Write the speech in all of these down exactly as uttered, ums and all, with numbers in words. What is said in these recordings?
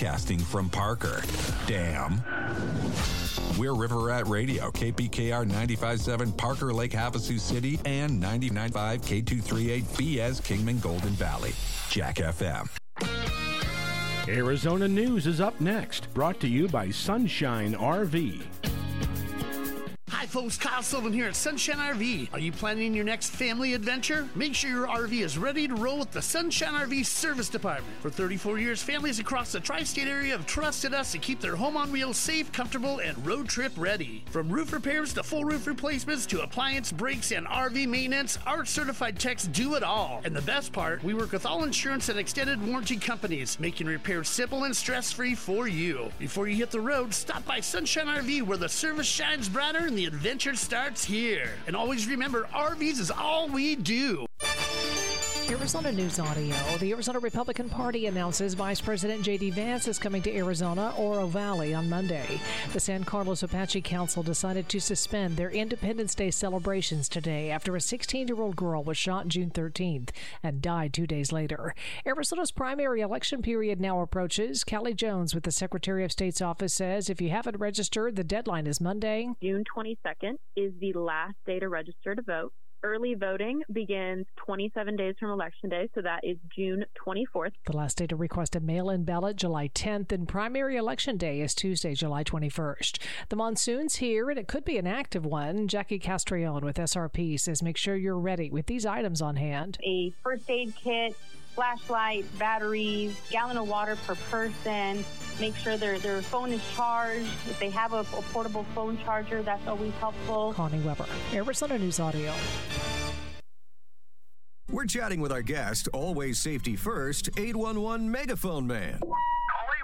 Casting from Parker. Damn. We're River Rat Radio, K P K R ninety-five point seven, Parker Lake, Havasu City, and ninety-nine point five K two thirty-eight B S Kingman Golden Valley. Jack F M. Arizona News is up next, brought to you by Sunshine R V. Hi folks, Kyle Sullivan here at Sunshine R V. Are you planning your next family adventure? Make sure your R V is ready to roll with the Sunshine R V Service Department. For thirty-four years, families across the tri-state area have trusted us to keep their home on wheels safe, comfortable, and road trip ready. From roof repairs to full roof replacements to appliance, brakes, and R V maintenance, our certified techs do it all. And the best part, we work with all insurance and extended warranty companies, making repairs simple and stress-free for you. Before you hit the road, stop by Sunshine R V, where the service shines brighter and the adventure starts here. And always remember, R Vs is all we do. Arizona News Audio. The Arizona Republican Party announces Vice President J D. Vance is coming to Arizona, Oro Valley, on Monday. The San Carlos Apache Council decided to suspend their Independence Day celebrations today after a sixteen-year-old girl was shot June thirteenth and died two days later. Arizona's primary election period now approaches. Callie Jones with the Secretary of State's office says if you haven't registered, the deadline is Monday. June twenty-second is the last day to register to vote. Early voting begins twenty-seven days from Election Day, so that is June twenty-fourth. The last day to request a mail-in ballot, July tenth, and primary election day is Tuesday, July twenty-first. The monsoon's here, and it could be an active one. Jackie Castrillon with S R P says make sure you're ready with these items on hand. A first aid kit, flashlight, batteries, gallon of water per person. Make sure their their phone is charged. If they have a, a portable phone charger, that's always helpful. Connie Weber, Arizona News Audio. We're chatting with our guest, always safety first, eight one one Megaphone Man. Call eight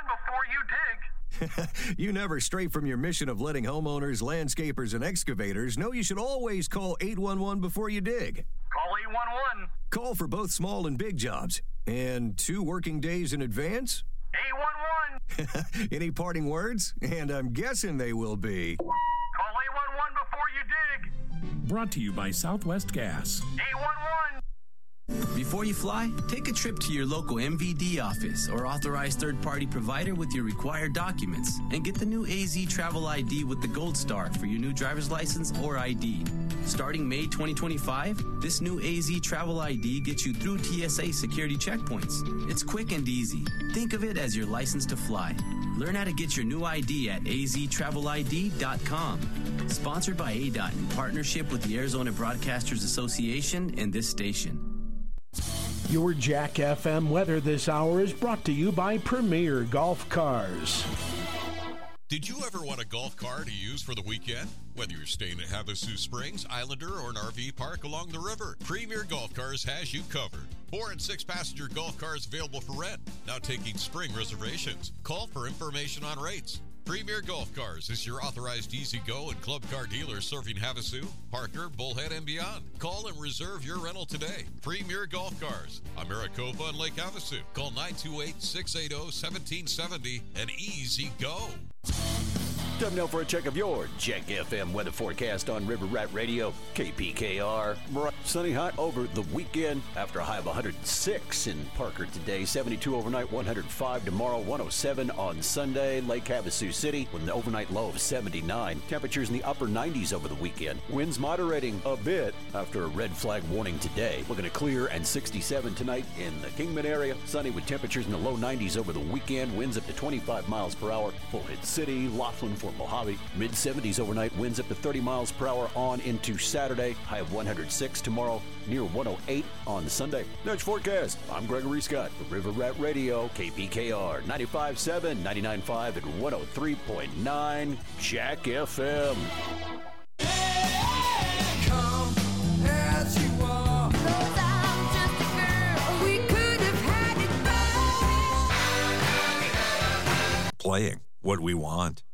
one one before you dig. You never stray from your mission of letting homeowners, landscapers, and excavators know you should always call eight one one before you dig. Call eight one one. Call for both small and big jobs. And two working days in advance? eight one one. Any parting words? And I'm guessing they will be... Call eight one one before you dig. Brought to you by Southwest Gas. eight one one. Before you fly, take a trip to your local M V D office or authorized third-party provider with your required documents and get the new A Z Travel I D with the Gold Star for your new driver's license or I D. Starting May twenty twenty-five, this new A Z Travel I D gets you through T S A security checkpoints. It's quick and easy. Think of it as your license to fly. Learn how to get your new I D at A Z travel I D dot com. Sponsored by A D O T in partnership with the Arizona Broadcasters Association and this station. Your Jack F M weather this hour is brought to you by Premier Golf Cars. Did you ever want a golf car to use for the weekend? Whether you're staying at Havasu Springs, Islander, or an R V park along the river, Premier Golf Cars has you covered. Four and six passenger golf cars available for rent. Now taking spring reservations. Call for information on rates. Premier Golf Cars is your authorized easy-go and club car dealer serving Havasu, Parker, Bullhead, and beyond. Call and reserve your rental today. Premier Golf Cars, Maricopa and Lake Havasu. Call nine two eight, six eight zero, one seven seven zero and easy go. Time now for a check of your Jack F M weather forecast on River Rat Radio, K P K R. Sunny high over the weekend after a high of one hundred six in Parker today. seventy-two overnight, one hundred five tomorrow, one oh seven on Sunday. Lake Havasu City with an overnight low of seventy-nine. Temperatures in the upper nineties over the weekend. Winds moderating a bit after a red flag warning today. Looking at clear and sixty-seven tonight in the Kingman area. Sunny with temperatures in the low nineties over the weekend. Winds up to twenty-five miles per hour. Bullhead City, Laughlin, Fort Mojave. mid seventies overnight, winds up to thirty miles per hour on into Saturday. High of one hundred six tomorrow, near one oh eight on Sunday. Next forecast, I'm Gregory Scott for River Rat Radio, K P K R, ninety-five point seven, ninety-nine point five, and one oh three point nine, Jack F M. Hey, come as you are. 'Cause I'm just a girl. We could have had it both. Playing what we want.